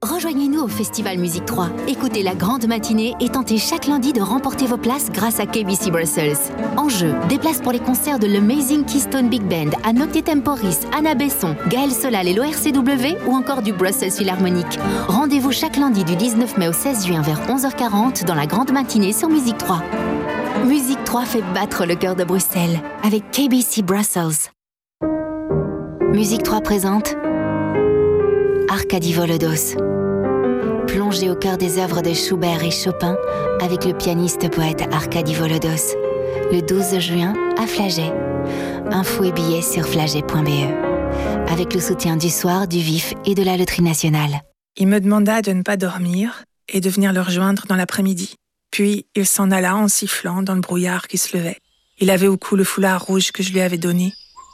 Rejoignez-nous au Festival Musique 3. Écoutez la grande matinée et tentez chaque lundi de remporter vos places grâce à KBC Brussels. En jeu, des places pour les concerts de l'Amazing Keystone Big Band, à Nocte Temporis, Anna Besson, Gaël Solal et l'ORCW ou encore du Brussels Philharmonic. Rendez-vous chaque lundi du 19 mai au 16 juin vers 11h40 dans la grande matinée sur Musique 3. Musique 3 fait battre le cœur de Bruxelles avec KBC Brussels. Musique 3 présente Arkady Volodos. Plongez au cœur des œuvres de Schubert et Chopin avec le pianiste-poète Arkady Volodos. Le 12 juin à Flagey. Infos et billets sur flagey.be. Avec le soutien du Soir, du Vif et de la Loterie Nationale. Il me demanda de ne pas dormir et de venir le rejoindre dans l'après-midi. Puis il s'en alla en sifflant dans le brouillard qui se levait. Il avait au cou le foulard rouge que je lui avais donné.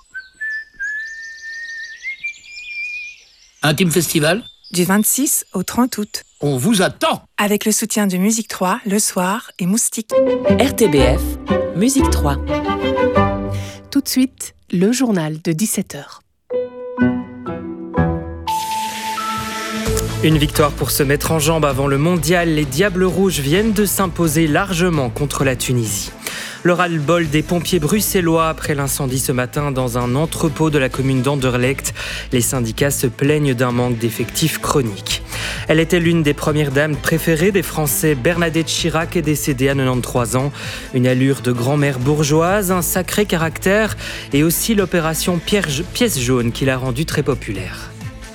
Intime Festival ? Du 26 au 30 août. On vous attend ! Avec le soutien de Musique 3, Le Soir et Moustique. RTBF, Musique 3. Tout de suite, le journal de 17h. Une victoire pour se mettre en jambe avant le mondial. Les Diables Rouges viennent de s'imposer largement contre la Tunisie. Le ras-le-bol des pompiers bruxellois après l'incendie ce matin dans un entrepôt de la commune d'Anderlecht. Les syndicats se plaignent d'un manque d'effectifs chronique. Elle était l'une des premières dames préférées des Français. Bernadette Chirac est décédée à 93 ans. Une allure de grand-mère bourgeoise, un sacré caractère et aussi l'opération pièce jaune qui l'a rendue très populaire.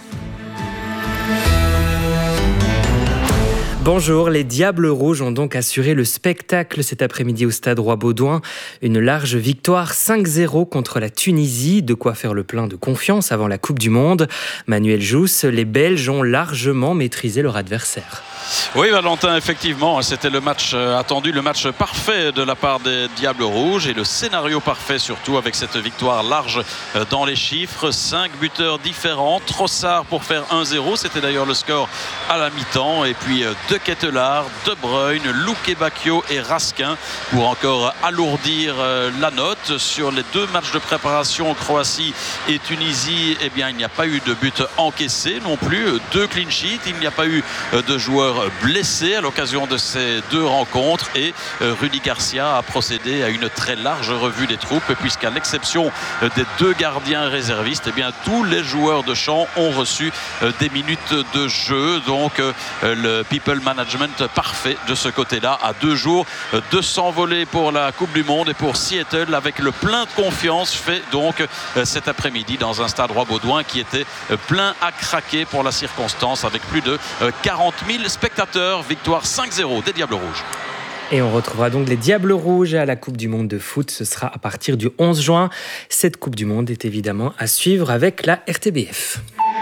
Bonjour, les Diables Rouges ont donc assuré le spectacle cet après-midi au Stade Roi-Baudouin. Une large victoire 5-0 contre la Tunisie, de quoi faire le plein de confiance avant la Coupe du Monde. Manuel Jousse, les Belges ont largement maîtrisé leur adversaire. Oui Valentin, effectivement, c'était le match attendu, le match parfait de la part des Diables Rouges et le scénario parfait surtout avec cette victoire large dans les chiffres. 5 buteurs différents, Trossard pour faire 1-0, c'était d'ailleurs le score à la mi-temps, et puis De Ketelaar, De Bruyne, Luque Bacchio et Raskin pour encore alourdir la note. Sur les 2 matchs de préparation, Croatie et Tunisie, eh bien, il n'y a pas eu de but encaissé non plus, 2 clean sheets, il n'y a pas eu de joueurs blessés à l'occasion de ces 2 rencontres et Rudy Garcia a procédé à une très large revue des troupes puisqu'à l'exception des 2 gardiens réservistes, eh bien, tous les joueurs de champ ont reçu des minutes de jeu, donc le people management parfait de ce côté-là à 2 jours de s'envoler pour la Coupe du Monde et pour Seattle avec le plein de confiance fait donc cet après-midi dans un Stade Roi-Baudouin qui était plein à craquer pour la circonstance avec plus de 40 000 spectateurs. Victoire 5-0 des Diables Rouges. Et on retrouvera donc les Diables Rouges à la Coupe du Monde de foot. Ce sera à partir du 11 juin. Cette Coupe du Monde est évidemment à suivre avec la RTBF.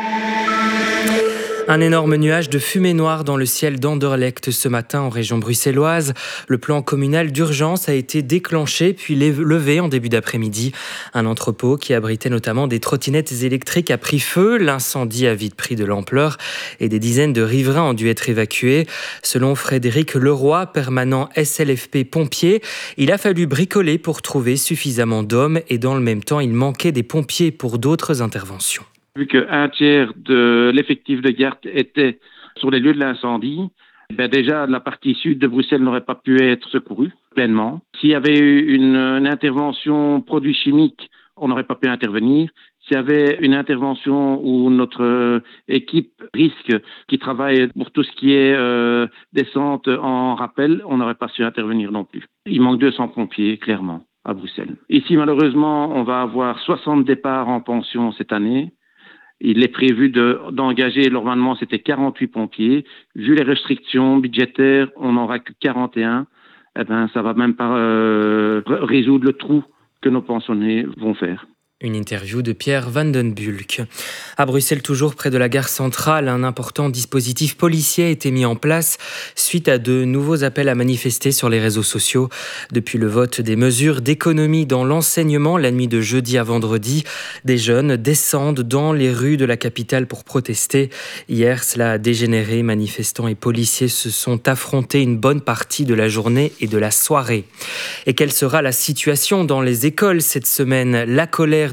Un énorme nuage de fumée noire dans le ciel d'Anderlecht ce matin en région bruxelloise. Le plan communal d'urgence a été déclenché puis levé en début d'après-midi. Un entrepôt qui abritait notamment des trottinettes électriques a pris feu. L'incendie a vite pris de l'ampleur et des dizaines de riverains ont dû être évacués. Selon Frédéric Leroy, permanent SLFP pompier, il a fallu bricoler pour trouver suffisamment d'hommes et dans le même temps, il manquait des pompiers pour d'autres interventions. Vu qu'un tiers de l'effectif de garde était sur les lieux de l'incendie, déjà la partie sud de Bruxelles n'aurait pas pu être secourue pleinement. S'il y avait eu une intervention produits chimiques, on n'aurait pas pu intervenir. S'il y avait une intervention où notre équipe risque qui travaille pour tout ce qui est descente en rappel, on n'aurait pas su intervenir non plus. Il manque 200 pompiers, clairement, à Bruxelles. Ici, malheureusement, on va avoir 60 départs en pension cette année. Il est prévu d'engager, normalement, c'était 48 pompiers. Vu les restrictions budgétaires, on n'aura que 41. Eh ben, ça va même pas résoudre le trou que nos pensionnés vont faire. Une interview de Pierre Van den Bulck. À Bruxelles, toujours près de la gare centrale, un important dispositif policier a été mis en place suite à de nouveaux appels à manifester sur les réseaux sociaux. Depuis le vote des mesures d'économie dans l'enseignement, la nuit de jeudi à vendredi, des jeunes descendent dans les rues de la capitale pour protester. Hier, cela a dégénéré. Manifestants et policiers se sont affrontés une bonne partie de la journée et de la soirée. Et quelle sera la situation dans les écoles cette semaine ? La colère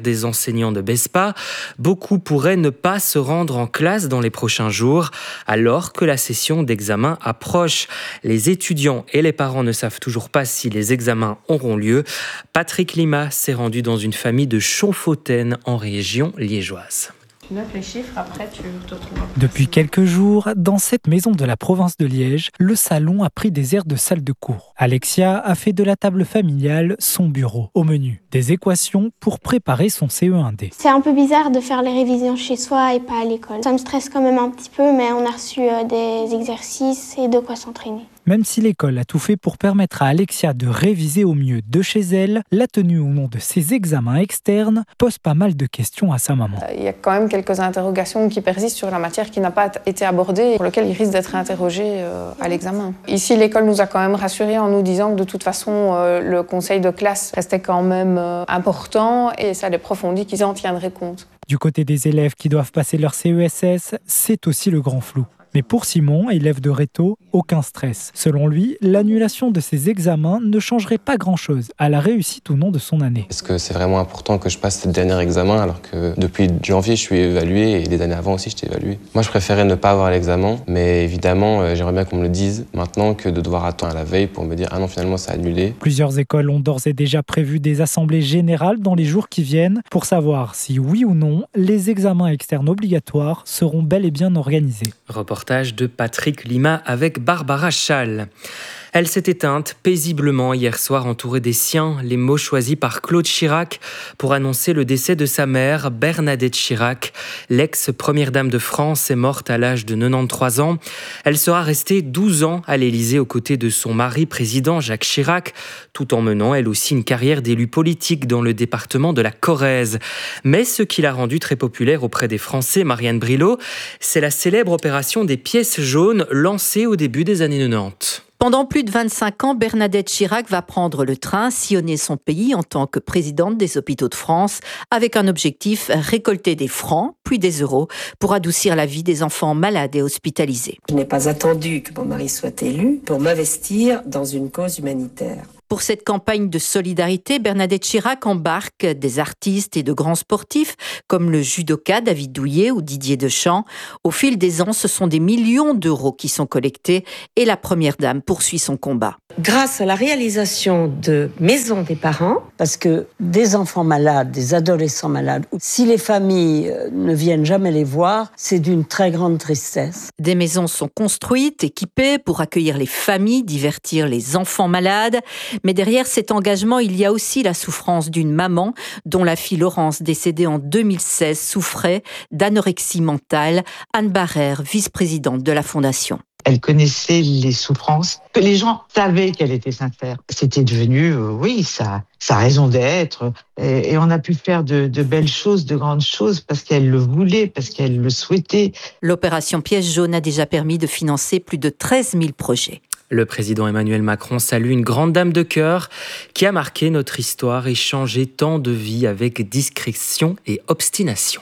des enseignants ne baisse pas. Beaucoup pourraient ne pas se rendre en classe dans les prochains jours, alors que la session d'examen approche. Les étudiants et les parents ne savent toujours pas si les examens auront lieu. Patrick Lima s'est rendu dans une famille de Chaumfontaine en région liégeoise. Tu notes les chiffres, après tu te retrouves. Depuis quelques jours, dans cette maison de la province de Liège, le salon a pris des airs de salle de cours. Alexia a fait de la table familiale son bureau. Au menu, des équations pour préparer son CE1D. C'est un peu bizarre de faire les révisions chez soi et pas à l'école. Ça me stresse quand même un petit peu, mais on a reçu des exercices et de quoi s'entraîner. Même si l'école a tout fait pour permettre à Alexia de réviser au mieux de chez elle, la tenue ou non de ses examens externes pose pas mal de questions à sa maman. Il y a quand même quelques interrogations qui persistent sur la matière qui n'a pas été abordée et pour lesquelles il risque d'être interrogé à l'examen. Ici, l'école nous a quand même rassurés en nous disant que de toute façon, le conseil de classe restait quand même important et ça, les profs ont dit qu'ils en tiendraient compte. Du côté des élèves qui doivent passer leur CESS, c'est aussi le grand flou. Mais pour Simon, élève de Réto, aucun stress. Selon lui, l'annulation de ses examens ne changerait pas grand-chose à la réussite ou non de son année. Est-ce que c'est vraiment important que je passe ce dernier examen alors que depuis janvier, je suis évalué et les années avant aussi, j'étais évalué. Moi, je préférais ne pas avoir l'examen, mais évidemment, j'aimerais bien qu'on me le dise maintenant que de devoir attendre à la veille pour me dire « Ah non, finalement, c'est annulé ». Plusieurs écoles ont d'ores et déjà prévu des assemblées générales dans les jours qui viennent pour savoir si, oui ou non, les examens externes obligatoires seront bel et bien organisés. Reportage de Patrick Lima avec Barbara Schall. Elle s'est éteinte paisiblement hier soir entourée des siens, les mots choisis par Claude Chirac pour annoncer le décès de sa mère, Bernadette Chirac. L'ex-première dame de France est morte à l'âge de 93 ans. Elle sera restée 12 ans à l'Élysée aux côtés de son mari président Jacques Chirac, tout en menant elle aussi une carrière d'élue politique dans le département de la Corrèze. Mais ce qui l'a rendue très populaire auprès des Français, Marianne Brilot, c'est la célèbre opération des pièces jaunes lancée au début des années 90. Pendant plus de 25 ans, Bernadette Chirac va prendre le train, sillonner son pays en tant que présidente des Hôpitaux de France, avec un objectif, récolter des francs, puis des euros, pour adoucir la vie des enfants malades et hospitalisés. Je n'ai pas attendu que mon mari soit élu pour m'investir dans une cause humanitaire. Pour cette campagne de solidarité, Bernadette Chirac embarque des artistes et de grands sportifs comme le judoka David Douillet ou Didier Deschamps. Au fil des ans, ce sont des millions d'euros qui sont collectés et la première dame poursuit son combat. Grâce à la réalisation de maisons des parents, parce que des enfants malades, des adolescents malades, si les familles ne viennent jamais les voir, c'est d'une très grande tristesse. Des maisons sont construites, équipées pour accueillir les familles, divertir les enfants malades. Mais derrière cet engagement, il y a aussi la souffrance d'une maman dont la fille Laurence, décédée en 2016, souffrait d'anorexie mentale. Anne Barrère, vice-présidente de la Fondation. Elle connaissait les souffrances, que les gens savaient qu'elle était sincère. C'était devenu, sa raison d'être. Et on a pu faire de belles choses, de grandes choses, parce qu'elle le voulait, parce qu'elle le souhaitait. L'opération Pièce jaune a déjà permis de financer plus de 13 000 projets. Le président Emmanuel Macron salue une grande dame de cœur qui a marqué notre histoire et changé tant de vies avec discrétion et obstination.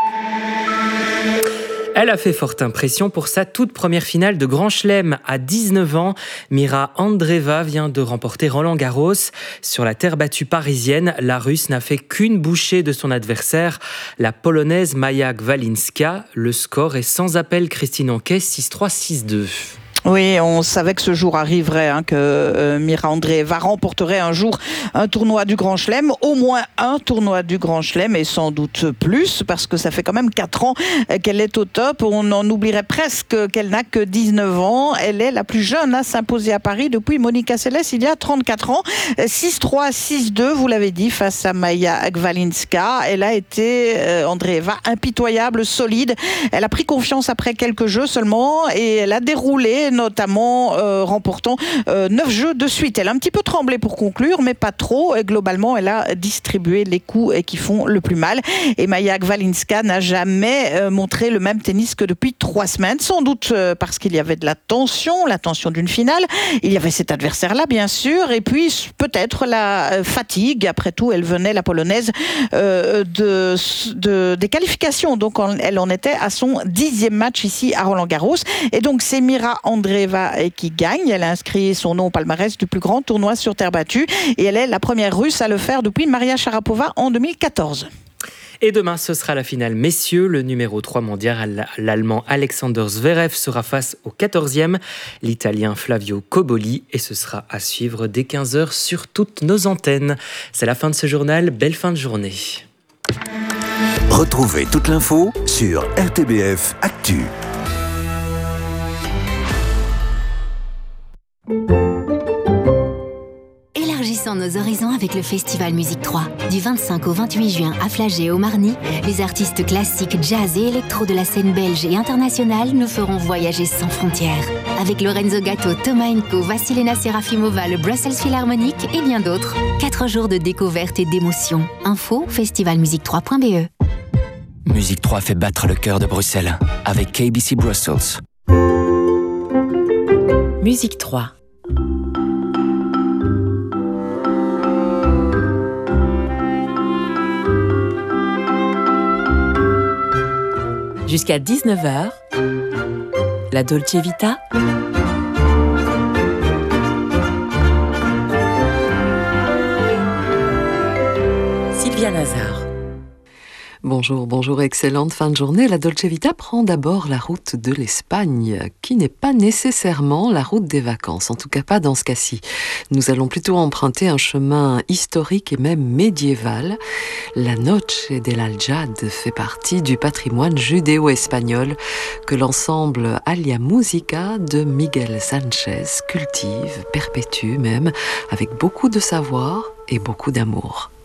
Elle a fait forte impression pour sa toute première finale de Grand Chelem. À 19 ans, Mira Andreeva vient de remporter Roland-Garros. Sur la terre battue parisienne, la Russe n'a fait qu'une bouchée de son adversaire, la Polonaise Maja Gwalinska. Le score est sans appel, Christine Anquet, 6-3, 6-2. Oui, on savait que ce jour arriverait, que Mira Andreeva remporterait un jour un tournoi du Grand Chelem, au moins un tournoi du Grand Chelem et sans doute plus, parce que ça fait quand même 4 ans qu'elle est au top. On en oublierait presque qu'elle n'a que 19 ans. Elle est la plus jeune à s'imposer à Paris depuis Monica Seles il y a 34 ans. 6-3, 6-2, vous l'avez dit, face à Maja Gwalinska. Elle a été, Andreeva, impitoyable, solide. Elle a pris confiance après quelques jeux seulement et elle a déroulé, notamment remportant 9 jeux de suite. Elle a un petit peu tremblé pour conclure, mais pas trop. Et globalement, elle a distribué les coups qui font le plus mal. Et Maja Gwalinska n'a jamais montré le même tennis que depuis 3 semaines, sans doute parce qu'il y avait de la tension d'une finale. Il y avait cet adversaire-là, bien sûr, et puis peut-être la fatigue. Après tout, elle venait, la Polonaise, des qualifications. Donc, elle en était à son 10e match ici à Roland-Garros. Et donc, c'est Mira Andreeva qui gagne. Elle a inscrit son nom au palmarès du plus grand tournoi sur terre battue et elle est la première Russe à le faire depuis Maria Sharapova en 2014. Et demain, ce sera la finale messieurs. Le numéro 3 mondial, l'Allemand Alexander Zverev, sera face au 14e, l'Italien Flavio Cobolli. Et ce sera à suivre dès 15h sur toutes nos antennes. C'est la fin de ce journal. Belle fin de journée. Retrouvez toute l'info sur RTBF Actu. Élargissons nos horizons avec le Festival Musique 3. Du 25 au 28 juin à Flagey et au Marny, les artistes classiques, jazz et électro de la scène belge et internationale nous feront voyager sans frontières. Avec Lorenzo Gatto, Thomas Enko, Vassilena Serafimova, le Brussels Philharmonic et bien d'autres. 4 jours de découverte et d'émotion. Info festivalmusique3.be. Musique 3 fait battre le cœur de Bruxelles avec KBC Brussels. Musique 3. Jusqu'à 19h, la Dolce Vita. Sylvia Nazar. Bonjour, excellente fin de journée. La Dolce Vita prend d'abord la route de l'Espagne, qui n'est pas nécessairement la route des vacances, en tout cas pas dans ce cas-ci. Nous allons plutôt emprunter un chemin historique et même médiéval. La Noche del Aljad fait partie du patrimoine judéo-espagnol que l'ensemble Alia Musica de Miguel Sanchez cultive, perpétue même, avec beaucoup de savoir et beaucoup d'amour.